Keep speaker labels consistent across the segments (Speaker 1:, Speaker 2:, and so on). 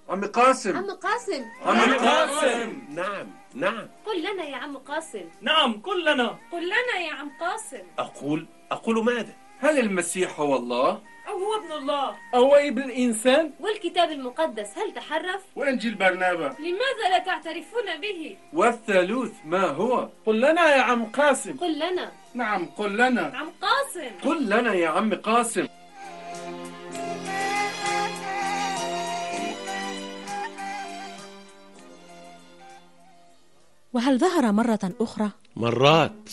Speaker 1: عم قاسم.
Speaker 2: عم قاسم.
Speaker 1: عم قاسم.
Speaker 3: نعم.
Speaker 2: قل لنا يا عم قاسم.
Speaker 4: نعم قل لنا.
Speaker 5: قل لنا يا عم قاسم.
Speaker 3: أقول ماذا؟
Speaker 1: هل المسيح هو الله؟
Speaker 4: أو هو ابن الله؟
Speaker 6: أو ابن الإنسان؟
Speaker 2: والكتاب المقدس هل تحرف؟
Speaker 7: وإنجيل برنابا
Speaker 5: لماذا لا تعترفون به؟
Speaker 1: والثالوث ما هو؟
Speaker 6: قل لنا يا عم قاسم.
Speaker 2: قل لنا.
Speaker 7: نعم قل لنا.
Speaker 5: عم قاسم.
Speaker 1: قل لنا يا عم قاسم.
Speaker 8: وهل ظهر مرة أخرى؟
Speaker 3: مرات،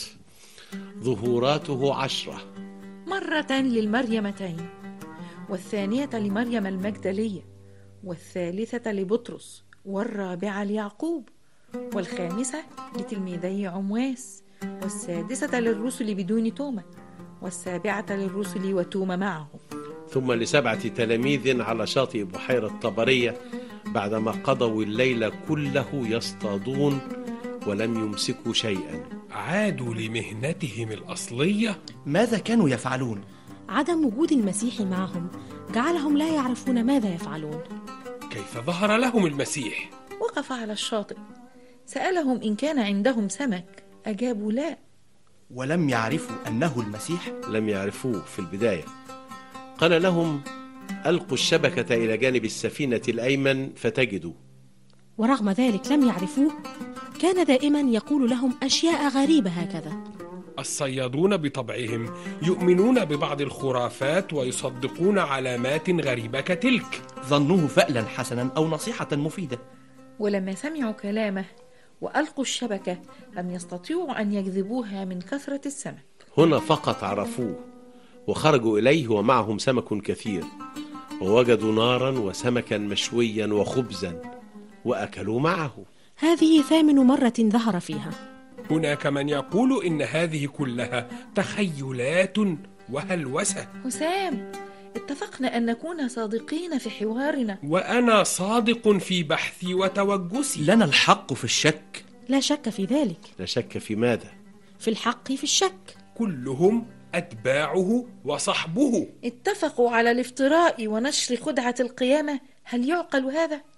Speaker 3: ظهوراته 10.
Speaker 9: مرة للمريمتين، والثانية لمريم المجدلية، والثالثة لبطرس، والرابعة ليعقوب، والخامسة لتلميذي عمواس، والسادسة للرسل بدون توما، والسابعة للرسل وتوما معهم،
Speaker 3: ثم ل7 تلاميذ على شاطئ بحيرة طبرية بعدما قضوا الليل كله يصطادون ولم يمسكوا شيئا.
Speaker 10: عادوا لمهنتهم الأصلية.
Speaker 11: ماذا كانوا يفعلون؟
Speaker 8: عدم وجود المسيح معهم جعلهم لا يعرفون ماذا يفعلون.
Speaker 10: كيف ظهر لهم المسيح؟
Speaker 9: وقف على الشاطئ، سألهم إن كان عندهم سمك، أجابوا لا.
Speaker 11: ولم يعرفوا أنه المسيح؟
Speaker 3: لم يعرفوه في البداية. قال لهم: ألقوا الشبكة إلى جانب السفينة الأيمن فتجدوا.
Speaker 8: ورغم ذلك لم يعرفوه. كان دائما يقول لهم أشياء غريبة هكذا.
Speaker 10: الصيادون بطبعهم يؤمنون ببعض الخرافات ويصدقون علامات غريبة كتلك.
Speaker 11: ظنوه فعلا حسنا أو نصيحة مفيدة.
Speaker 9: ولما سمعوا كلامه وألقوا الشبكة لم يستطيعوا أن يجذبوها من كثرة السمك.
Speaker 3: هنا فقط عرفوه، وخرجوا إليه ومعهم سمك كثير، ووجدوا نارا وسمكا مشويا وخبزا وأكلوا معه.
Speaker 8: هذه 8 مرة ظهر فيها.
Speaker 10: هناك من يقول إن هذه كلها تخيلات وهلوسة.
Speaker 9: حسام، اتفقنا أن نكون صادقين في حوارنا.
Speaker 10: وأنا صادق في بحثي وتوجسي.
Speaker 11: لنا الحق في الشك.
Speaker 8: لا شك في ذلك.
Speaker 3: لا شك في ماذا؟
Speaker 8: في الحق في الشك.
Speaker 10: كلهم أتباعه وصحبه.
Speaker 9: اتفقوا على الافتراء ونشر خدعة القيامة. هل يعقل هذا؟